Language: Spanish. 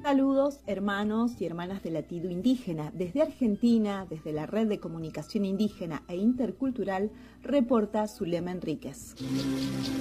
Saludos, hermanos y hermanas de latido indígena. Desde Argentina, desde la Red de Comunicación Indígena e Intercultural, reporta Zulema Enríquez.